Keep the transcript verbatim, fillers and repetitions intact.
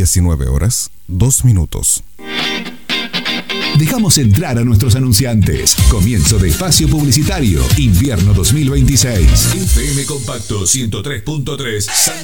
diecinueve horas, dos minutos. Dejamos entrar a nuestros anunciantes. Comienzo de espacio publicitario. Invierno dos mil veintiséis. F M Compacto ciento tres punto tres.